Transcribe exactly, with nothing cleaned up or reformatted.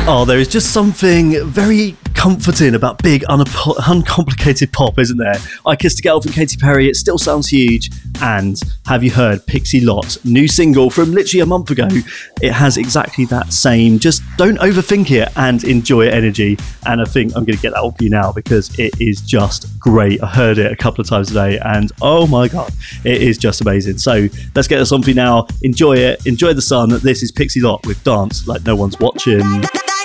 Oh, there is just something very comforting about big, un- uncomplicated pop, isn't there? I Kissed a Girl from Katy Perry, it still sounds huge. And have you heard Pixie Lott's new single from literally a month ago? It has exactly that same, just don't overthink it and enjoy it energy. And I think I'm going to get that on for you now because it is just great. I heard it a couple of times today and oh my God, it is just amazing. So let's get this on for you now. Enjoy it, enjoy the sun. This is Pixie Lott with Dance Like No One's Watching.